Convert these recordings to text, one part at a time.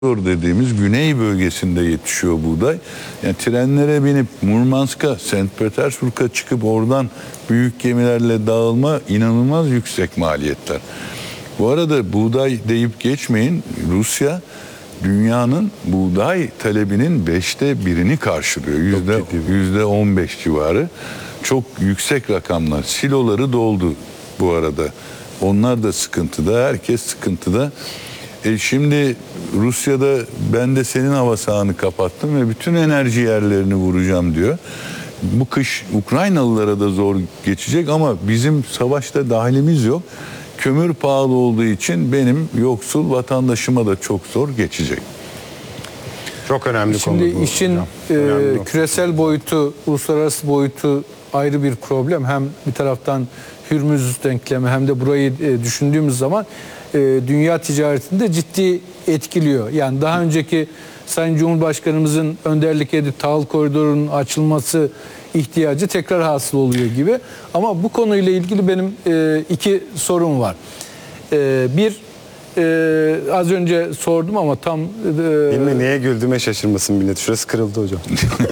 dediğimiz güney bölgesinde yetişiyor buğday. Yani trenlere binip Murmansk'a, St. Petersburg'a çıkıp oradan büyük gemilerle dağılma inanılmaz yüksek maliyetler. Bu arada buğday deyip geçmeyin, Rusya dünyanın buğday talebinin 1/5'ini karşılıyor. %15 civarı. Çok yüksek rakamlar. Siloları doldu bu arada. Onlar da sıkıntıda, herkes sıkıntıda. Şimdi Rusya'da ben de senin hava sahanı kapattım ve bütün enerji yerlerini vuracağım diyor. Bu kış Ukraynalılara da zor geçecek ama bizim savaşta dahilimiz yok. Kömür pahalı olduğu için benim yoksul vatandaşıma da çok zor geçecek. Çok önemli konu bu. Şimdi işin küresel boyutu, uluslararası boyutu ayrı bir problem. Hem bir taraftan Hürmüz denklemi hem de burayı düşündüğümüz zaman dünya ticaretinde ciddi etkiliyor. Yani daha önceki Sayın Cumhurbaşkanımızın önderlik edip tahıl koridorunun açılması ihtiyacı tekrar hasıl oluyor gibi. Ama bu konuyla ilgili benim iki sorum var. Bir, az önce sordum ama tam... Bilme neye güldüğüme şaşırmasın millet. Şurası kırıldı hocam.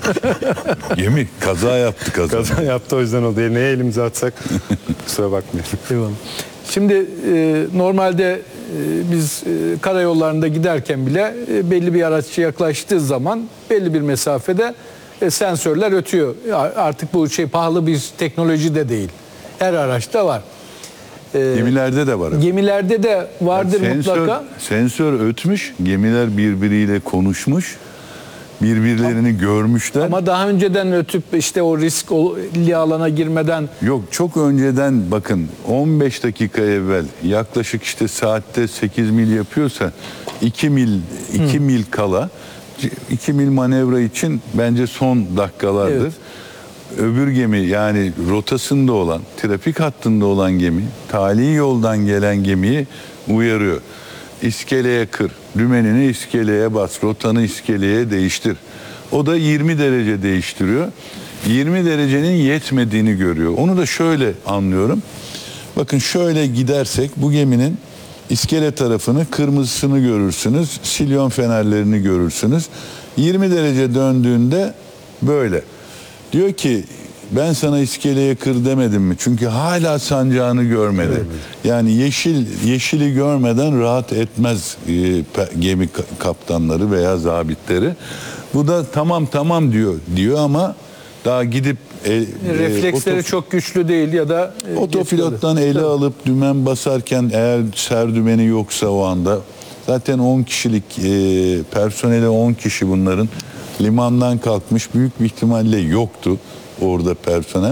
Gemi kaza yaptı. Kaza yaptı, o yüzden oldu. Neye elimizi atsak kusura bakmayın. Eyvallah. Şimdi normalde biz karayollarında giderken bile belli bir araç yaklaştığı zaman belli bir mesafede sensörler ötüyor. Artık bu pahalı bir teknoloji de değil. Her araçta var. Gemilerde de var. Gemilerde de vardır mutlaka. Sensör ötmüş, gemiler birbiriyle konuşmuş, birbirlerini görmüşler. Ama daha önceden ötüp işte o riskli alana girmeden... Yok, çok önceden bakın 15 dakika evvel yaklaşık işte saatte 8 mil yapıyorsa 2 mil kala 2 mil manevra için bence son dakikalardır. Evet. Öbür gemi yani rotasında olan, trafik hattında olan gemi, tali yoldan gelen gemiyi uyarıyor. İskeleye kır, dümenini iskeleye bas, rotanı iskeleye değiştir. O da 20 derece değiştiriyor. 20 derecenin yetmediğini görüyor. Onu da şöyle anlıyorum. Bakın şöyle gidersek bu geminin iskele tarafını, kırmızısını görürsünüz, silyon fenerlerini görürsünüz. 20 derece döndüğünde böyle. Diyor ki ben sana iskeleye kır demedim mi? Çünkü hala sancağını görmedi. Evet. Yani yeşili görmeden rahat etmez gemi kaptanları veya zabitleri. Bu da tamam diyor ama daha gidip refleksleri çok güçlü değil ya da otopilottan ele alıp dümen basarken eğer ser dümeni yoksa o anda zaten 10 kişilik personeli 10 kişi bunların limandan kalkmış, büyük bir ihtimalle yoktu orada personel.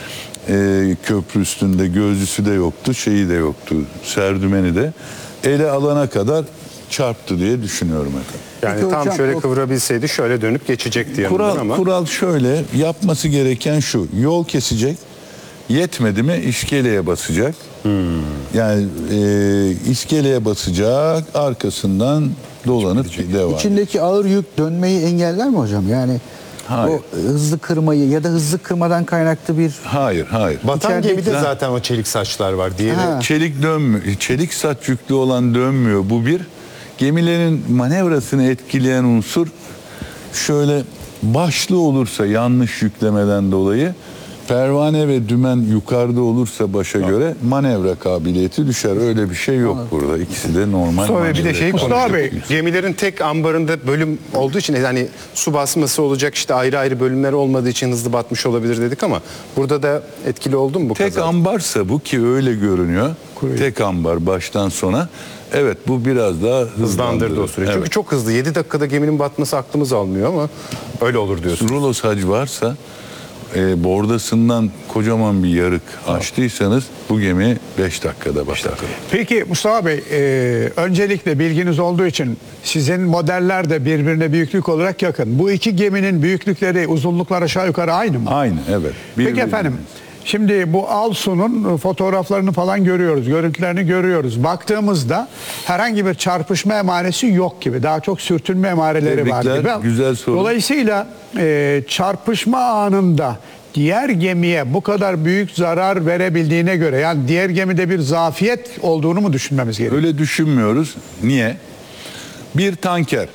Köprü üstünde gözcüsü de yoktu, şeyi de yoktu, serdümeni de. Ele alana kadar çarptı diye düşünüyorum efendim. Yani peki tam hocam, şöyle kıvırabilseydi şöyle dönüp geçecekti yanından ama. Kural şöyle, yapması gereken şu: yol kesecek, yetmedi mi iskeleye basacak. Yani iskeleye basacak, arkasından dolanıp devam. İçindeki ağır yük dönmeyi engeller mi hocam? Yani hayır. O hızlı kırmayı ya da hızlı kırmadan kaynaklı bir... Hayır. Batan gemide zaten o çelik saçlar var. Diğeri çelik dönmüyor. Çelik saç yüklü olan dönmüyor. Bu bir. Gemilerin manevrasını etkileyen unsur şöyle başlı olursa yanlış yüklemeden dolayı pervane ve dümen yukarıda olursa başa göre manevra kabiliyeti düşer. Öyle bir şey yok burada. İkisi de normal. Sonra bir de şey konuştuk. Gemilerin tek ambarında bölüm olduğu için hani su basması olacak, işte ayrı bölümler olmadığı için hızlı batmış olabilir dedik ama burada da etkili oldu mu bu kaza? Tek ambarsa bu, ki öyle görünüyor. Tek ambar baştan sona. Evet, bu biraz daha hızlandırdı o süreç. Evet. Çünkü çok hızlı. 7 dakikada geminin batması aklımız almıyor ama öyle olur diyorsun. Rulo sac varsa bordasından kocaman bir yarık açtıysanız bu gemi 5 dakikada batar. Peki Mustafa Bey, öncelikle bilginiz olduğu için sizin modeller de birbirine büyüklük olarak yakın. Bu iki geminin büyüklükleri, uzunlukları aşağı yukarı aynı mı? Aynı, evet. Peki efendim, şimdi bu Alsu'nun fotoğraflarını falan görüyoruz, görüntülerini görüyoruz. Baktığımızda herhangi bir çarpışma emaresi yok gibi. Daha çok sürtünme emareleri var gibi. Güzel soru. Dolayısıyla çarpışma anında diğer gemiye bu kadar büyük zarar verebildiğine göre, yani diğer gemide bir zafiyet olduğunu mu düşünmemiz gerekiyor? Öyle düşünmüyoruz. Niye? Bir tanker